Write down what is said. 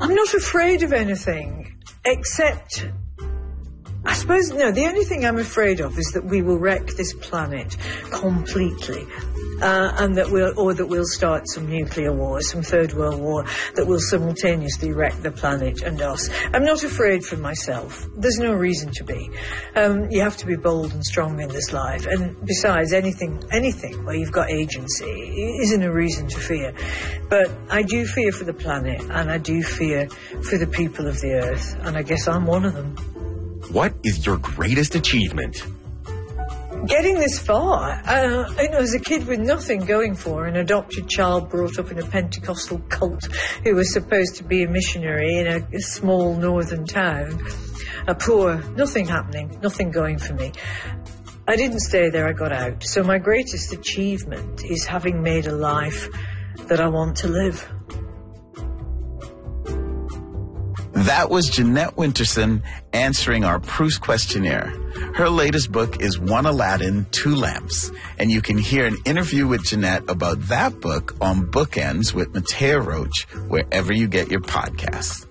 I'm not afraid of anything, except, I suppose, no, the only thing I'm afraid of is that we will wreck this planet completely. And that we'll start some nuclear war, some third world war that will simultaneously wreck the planet and us. I'm not afraid for myself. There's no reason to be. You have to be bold and strong in this life. And besides, anything where you've got agency isn't a reason to fear. But I do fear for the planet, and I do fear for the people of the earth. And I guess I'm one of them. What is your greatest achievement? Getting this far. As a kid with nothing going for, an adopted child brought up in a Pentecostal cult who was supposed to be a missionary in a small northern town. Nothing happening, nothing going for me. I didn't stay there, I got out. So my greatest achievement is having made a life that I want to live. That was Jeanette Winterson answering our Proust questionnaire. Her latest book is One Aladdin, Two Lamps. And you can hear an interview with Jeanette about that book on Bookends with Matea Roach, wherever you get your podcasts.